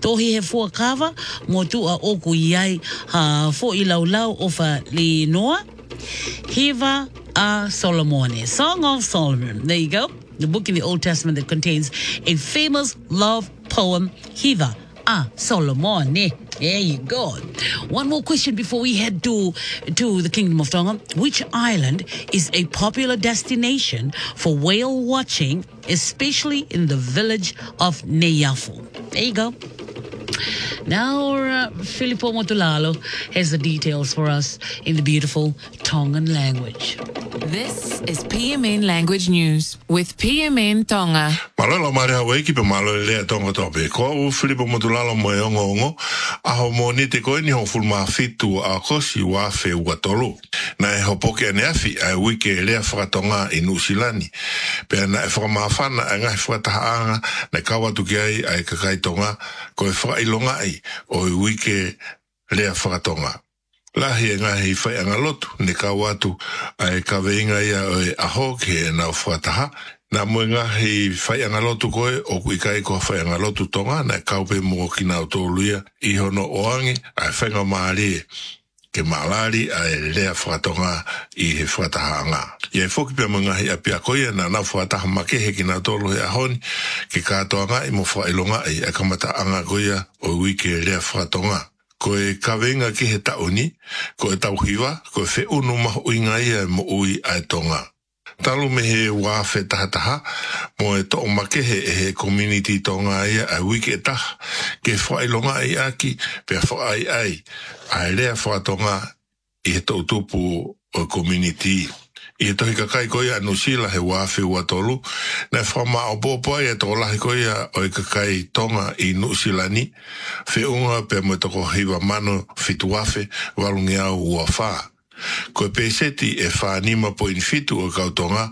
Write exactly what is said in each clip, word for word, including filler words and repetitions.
Tohi he fua kawa, mo tu a oku iai ha fo i lau lau ofa li noa. Hiva a Solomone, Song of Solomon. There you go. The book in the Old Testament that contains a famous love poem, Hiva a Solomone. There you go. One more question before we head to, to the Kingdom of Tonga. Which island is a popular destination for whale watching, especially in the village of Neiafu? There you go. Now, uh, Filippo Motulalo has the details for us in the beautiful Tongan language. This is P M N Language News with P M N Tonga. Malolo mare hawe ki pe malolo lea tonga tope. Ko u Filippo Motulalo mo e ongo ongo. Aho mo ni te koe ni ho fulma fitu a kosi wa fe uatolu. Na e ho poke ane afi a wike lea whakatonga i Nusilani. Pea na e whakamawhana a ngai whakatahaanga na kawatu ki ai a e kakai tonga ko e whakailonga ai o i wike lea whakatonga. Lahi e ngahi whai anga lotu, ne ka watu ai ka veinga ia o e aho ke e nau whataha. Na mui ngahi whai anga lotu koe, o kui kai ko whai anga lotu tonga, na kaupe mo ki nau tōluia, i hono oangi, ai whainga maari ke malari ai lea whakatonga i he whataha anga. Ia e whoki pia mui ngahi a pia koe, na nau whataha make he ki nau tōlu he ahoni, ke kātoa ngai mo whailonga ai, a kamata anga koe o wike lea whakatonga. Ko e kawenga ki he tauni, ko e tauhiwa, ko e whe unu mahu inga ia mo ui ai tonga. Talu me he wāwhe tahataha, mo e to make he e he community tonga ia ai wiki e taha, ke whailonga ai aki, pe whaai ai, ai lea whaatonga i he tautupu o community. I he tohi kakai koia Nusila he wāwhi uatolu, na whama o pōpua i e tō lahi koia o i kakai tonga i Nusilani, whi unga pe mo toko hiwa mano fitu wāwhi walungi au ua whā. Ko e peseti e whānima po in fitu o kautonga,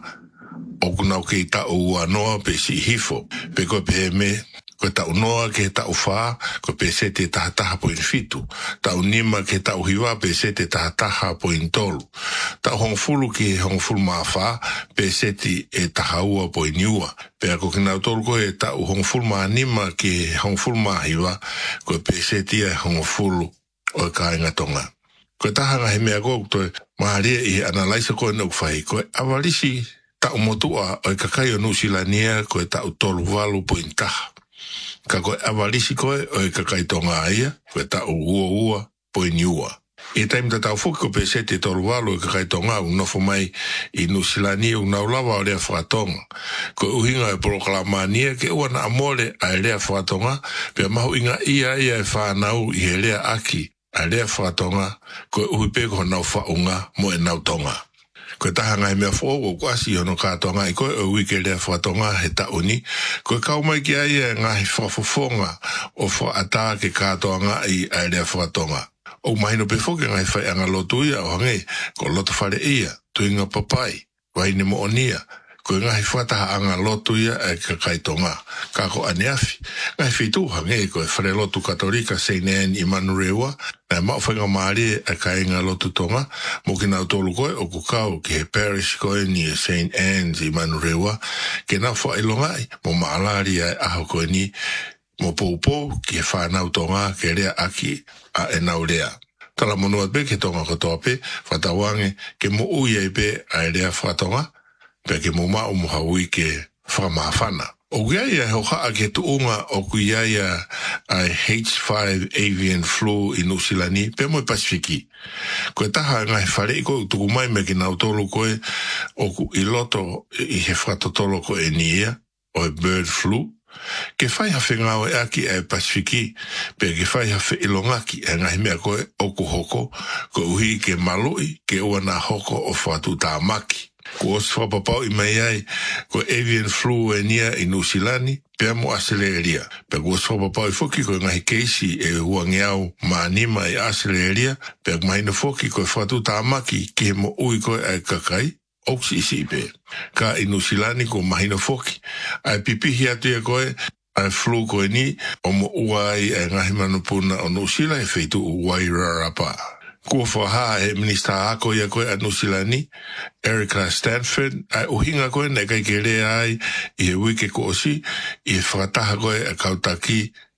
o kunau ki ta o ua noa pe si hifo, pe ko pe me ko tau noa ke tau whā, ko pe sete tahataha po in fitu. Tau nima ke tau hiwa pe sete tahataha po in tolu. Tau hongfulu ki hongfulu maa whā, pe sete e tahaua po in iua. Pe ako ki nau tolu ko e tau hongfulu maa nima ki hongfulu maa hiwa, ko pe sete e hongfulu o e kāinga tonga. Ko tahanga he mea kōk toi, maharia i analaisa koe nau whai, ko awalisi tau motua o e kakai o Nusilania, ko e tau tolu walu po in taha. Ka koe awalisi koe o e kakai tonga aia, koe tau ua ua po i niua. I taim ta tau fuki ko pe sete tolu walu e kakai tonga u nofo mai i Nusilani u naulawa o lea whakatonga. Koe uhinga e proklamania ke ua na amore a e lea whakatonga, pe mahu inga ia ia e whanau i he lea aki a lea whakatonga, koe uhipe ko nau whaunga mo e nau tonga. Koe tahanga he mea fōu o kuasi hono kātonga i koe o wike lea whatonga he tauni. Koe kaumai ki aia ngahi whafofonga o whaata ke kātonga i ai lea whatonga. O mahino pe whoke ngahi whai anga lotu ia o hange, ko loto whare ia, tuinga papai, waine mo onia. Koe ngahi whataha anga lotu ia e kakai tonga. Kako aneafi. Ngahi whitu hange koe whare lotu katolika Saint Anne i Manurewa. Na mau whainga maari e kainga lotu tonga. Mo ki nau tolu koe o kukau ki he parish koe ni Saint Anne's i Manurewa. Ke nau whailongai mo maalari ai aho koe ni mo poupo ki he whanau tonga ke rea aki a e nau rea. Tala monuat be ke tonga kotoa pe, whatawange ke mo ui ei pe a e rea whatonga. Pea ke muma o muhaui ke whakamahawhana. O kia ia hoka a ke tuunga o kuia ia a H five avian flu i Nusilani, pea mo i Pasifiki. Koe taha ngai whare i koe tuku mai me ki nau tolo koe o ku i loto i he whatotolo koe e nia, o e bird flu. Ke whai hawhi ngāo e aki e Pasifiki, pea ke whai hawhi ilongaki e ngai mea koe o ku hoko, ko uhi ke malui ke ua na hoko o whatu tā maki. Ko os whapapau i mai ai, ko avian flu e nia i Nusilani, pea mo Australia. Pea ko os whapapau i whoki ko ngahi keisi e hua ngeau maanima i Australia, pea mahina whoki ko e whatu tāmaki ki he mo ui koe ai kakai, oksi isi pe. Ka i Nusilani ko mahina whoki, ai pipihi atu e koe, ai flu koe ni, o mo uai e ngahi manupuna o Nusila e feitu uai rarapa. Kua whaha e minista ako ia koe a Nusilani, Erica Stanford, ai uhinga koe nei kai ke rea ai i he wike ko osi, i he whakataha koe a kautaki